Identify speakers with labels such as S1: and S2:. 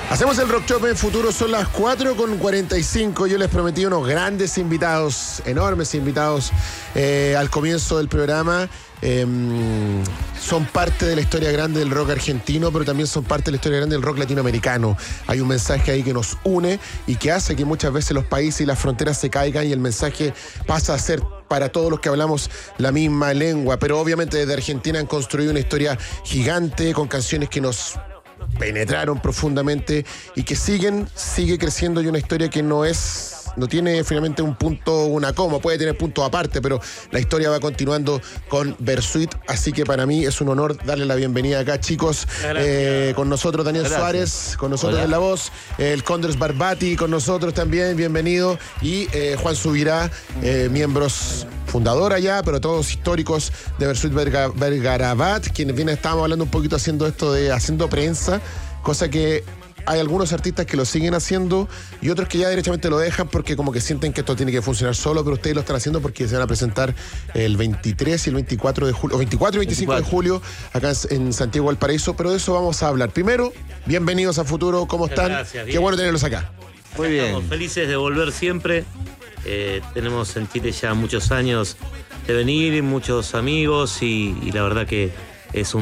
S1: Hacemos el Rock Shop en Futuro, son las 4:45. Yo les prometí unos grandes invitados, enormes invitados al comienzo del programa. Son parte de la historia grande del rock argentino, pero también son parte de la historia grande del rock latinoamericano. Hay un mensaje ahí que nos une y que hace que muchas veces los países y las fronteras se caigan y el mensaje pasa a ser para todos los que hablamos la misma lengua. Pero obviamente desde Argentina han construido una historia gigante con canciones que nos penetraron profundamente y que sigue creciendo, y una historia que no tiene finalmente un punto, una coma, puede tener puntos aparte, pero la historia va continuando con Versuit, así que para mí es un honor darle la bienvenida acá, chicos. Con nosotros Daniel Suárez, con nosotros en la voz, el Condres Barbati con nosotros también, bienvenido, y Juan Subirá, miembros fundadora ya, pero todos históricos de Versuit Vergarabat, quienes estábamos hablando un poquito haciendo prensa, cosa que hay algunos artistas que lo siguen haciendo y otros que ya derechamente lo dejan porque como que sienten que esto tiene que funcionar solo, pero ustedes lo están haciendo porque se van a presentar el 23 y el 24 de julio, o 24 y 25 de julio, acá en Santiago Valparaíso, pero de eso vamos a hablar. Primero, bienvenidos a Futuro, ¿cómo están?
S2: Gracias,
S1: qué bueno tenerlos acá.
S2: Muy bien. Estamos felices de volver siempre. Tenemos en Chile ya muchos años de venir, muchos amigos y la verdad que es un